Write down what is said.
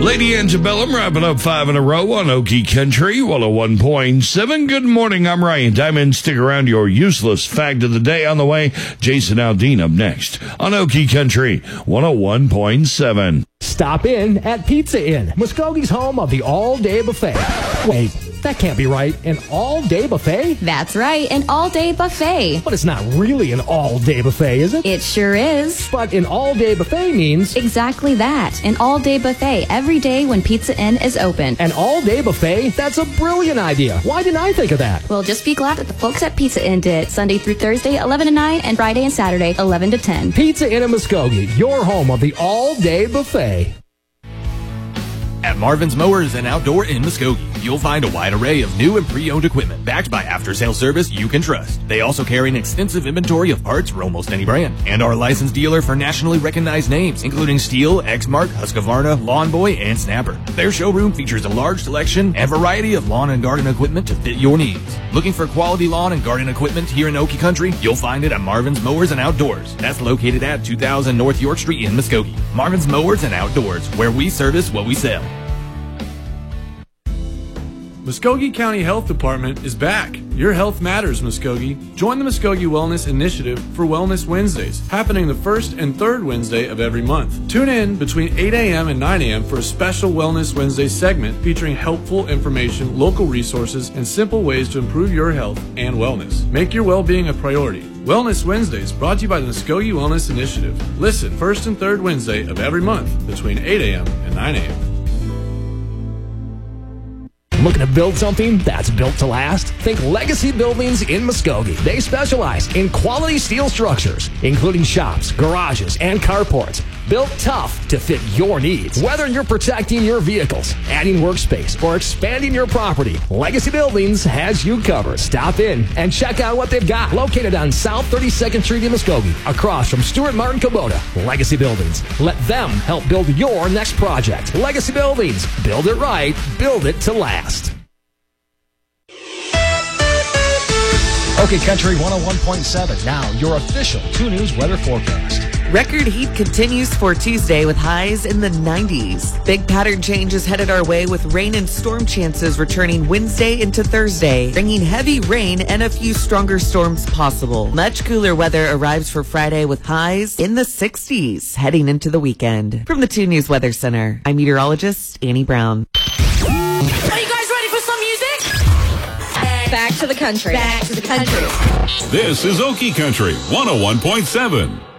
Lady Antebellum wrapping up 5 in a row on Okie Country 101.7. Good morning, I'm Ryan Diamond. Stick around, your useless fact of the day on the way. Jason Aldean up next on Okie Country 101.7. Stop in at Pizza Inn, Muskoge's home of the all-day buffet. Wait, that can't be right. An all-day buffet? That's right, an all-day buffet. But it's not really an all-day buffet, is it? It sure is. But an all-day buffet means... Exactly that, an all-day buffet every day when Pizza Inn is open. An all-day buffet? That's a brilliant idea. Why didn't I think of that? Well, just be glad that the folks at Pizza Inn did. Sunday through Thursday, 11 to 9, and Friday and Saturday, 11 to 10. Pizza Inn in Muskogee, your home of the all-day buffet. At Marvin's Mowers and Outdoor in Muskogee, you'll find a wide array of new and pre-owned equipment backed by after-sales service you can trust. They also carry an extensive inventory of parts for almost any brand, and are a licensed dealer for nationally recognized names, including Stihl, Exmark, Husqvarna, Lawn Boy, and Snapper. Their showroom features a large selection and variety of lawn and garden equipment to fit your needs. Looking for quality lawn and garden equipment here in Okie Country? You'll find it at Marvin's Mowers and Outdoors. That's located at 2000 North York Street in Muskogee. Marvin's Mowers and Outdoors, where we service what we sell. Muskogee County Health Department is back. Your health matters, Muskogee. Join the Muskogee Wellness Initiative for Wellness Wednesdays, happening the first and third Wednesday of every month. Tune in between 8 a.m. and 9 a.m. for a special Wellness Wednesday segment featuring helpful information, local resources, and simple ways to improve your health and wellness. Make your well-being a priority. Wellness Wednesdays, brought to you by the Muskogee Wellness Initiative. Listen first and third Wednesday of every month between 8 a.m. and 9 a.m. Looking to build something that's built to last? Think Legacy Buildings in Muskogee. They specialize in quality steel structures, including shops, garages, and carports. Built tough to fit your needs. Whether you're protecting your vehicles, adding workspace, or expanding your property, Legacy Buildings has you covered. Stop in and check out what they've got. Located on South 32nd Street in Muskogee, across from Stuart Martin Kubota. Legacy Buildings. Let them help build your next project. Legacy Buildings. Build it right. Build it to last. Okay, Country 101.7. Now, your official 2 News weather forecast. Record heat continues for Tuesday with highs in the 90s. Big pattern changes headed our way with rain and storm chances returning Wednesday into Thursday, bringing heavy rain and a few stronger storms possible. Much cooler weather arrives for Friday with highs in the 60s heading into the weekend. From the 2 News Weather Center, I'm meteorologist Annie Brown. Are you guys ready for some music? Back to the country. Back to the country. This is Okie Country 101.7.